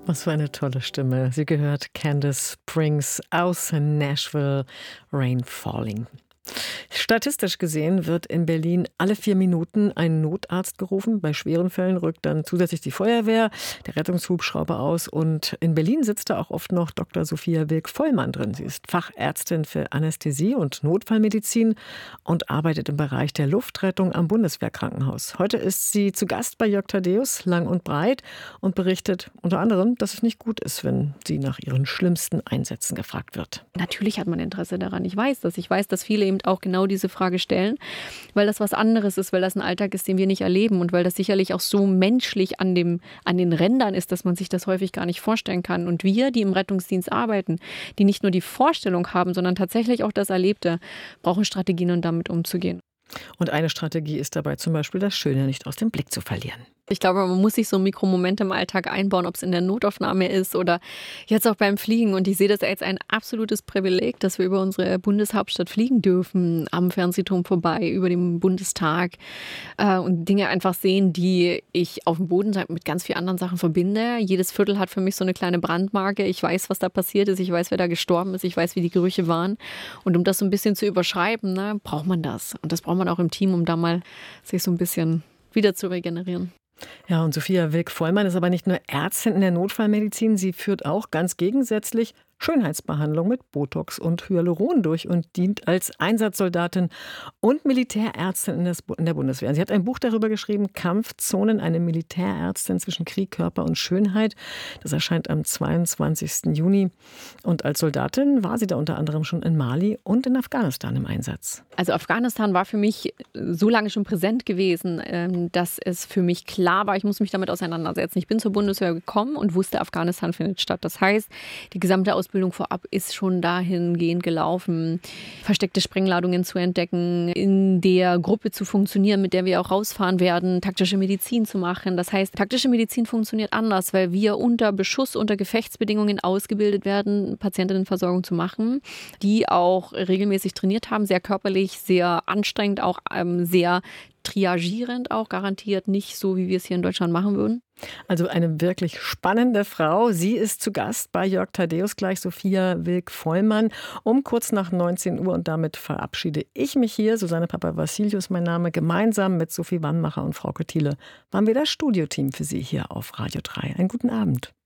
Was für eine tolle Stimme. Sie gehört Candace Springs aus Nashville, Rain Falling. Statistisch gesehen wird in Berlin alle 4 Minuten ein Notarzt gerufen. Bei schweren Fällen rückt dann zusätzlich die Feuerwehr, der Rettungshubschrauber aus. Und in Berlin sitzt da auch oft noch Dr. Sophia Wilk-Vollmann drin. Sie ist Fachärztin für Anästhesie und Notfallmedizin und arbeitet im Bereich der Luftrettung am Bundeswehrkrankenhaus. Heute ist sie zu Gast bei Jörg Thaddeus, lang und breit, und berichtet unter anderem, dass es nicht gut ist, wenn sie nach ihren schlimmsten Einsätzen gefragt wird. Natürlich hat man Interesse daran. Ich weiß das. Ich weiß, dass viele eben auch genau diese Frage stellen, weil das was anderes ist, weil das ein Alltag ist, den wir nicht erleben und weil das sicherlich auch so menschlich an den Rändern ist, dass man sich das häufig gar nicht vorstellen kann. Und wir, die im Rettungsdienst arbeiten, die nicht nur die Vorstellung haben, sondern tatsächlich auch das Erlebte, brauchen Strategien, um damit umzugehen. Und eine Strategie ist dabei zum Beispiel, das Schöne nicht aus dem Blick zu verlieren. Ich glaube, man muss sich so Mikromomente im Alltag einbauen, ob es in der Notaufnahme ist oder jetzt auch beim Fliegen. Und ich sehe das als ein absolutes Privileg, dass wir über unsere Bundeshauptstadt fliegen dürfen, am Fernsehturm vorbei, über dem Bundestag und Dinge einfach sehen, die ich auf dem Boden mit ganz vielen anderen Sachen verbinde. Jedes Viertel hat für mich so eine kleine Brandmarke. Ich weiß, was da passiert ist. Ich weiß, wer da gestorben ist. Ich weiß, wie die Gerüche waren. Und um das so ein bisschen zu überschreiben, ne, braucht man das. Und das braucht man auch im Team, um da mal sich so ein bisschen wieder zu regenerieren. Ja, und Sophia Wilk-Vollmann ist aber nicht nur Ärztin in der Notfallmedizin, sie führt auch ganz gegensätzlich Schönheitsbehandlung mit Botox und Hyaluron durch und dient als Einsatzsoldatin und Militärärztin in der Bundeswehr. Sie hat ein Buch darüber geschrieben, Kampfzonen, eine Militärärztin zwischen Krieg, Körper und Schönheit. Das erscheint am 22. Juni. Und als Soldatin war sie da unter anderem schon in Mali und in Afghanistan im Einsatz. Also Afghanistan war für mich so lange schon präsent gewesen, dass es für mich klar war, ich muss mich damit auseinandersetzen. Ich bin zur Bundeswehr gekommen und wusste, Afghanistan findet statt. Das heißt, die gesamte Ausbildung vorab ist schon dahingehend gelaufen, versteckte Sprengladungen zu entdecken, in der Gruppe zu funktionieren, mit der wir auch rausfahren werden, taktische Medizin zu machen. Das heißt, taktische Medizin funktioniert anders, weil wir unter Beschuss, unter Gefechtsbedingungen ausgebildet werden, Patientinnenversorgung zu machen, die auch regelmäßig trainiert haben, sehr körperlich, sehr anstrengend, auch sehr triagierend, auch garantiert nicht so, wie wir es hier in Deutschland machen würden. Also eine wirklich spannende Frau. Sie ist zu Gast bei Jörg Thaddeus gleich, Sophia Wilk-Vollmann, um kurz nach 19 Uhr. Und damit verabschiede ich mich hier. Susanne Papavassiliou mein Name. Gemeinsam mit Sophie Wannmacher und Frauke Thiele waren wir das Studioteam für Sie hier auf Radio 3. Einen guten Abend.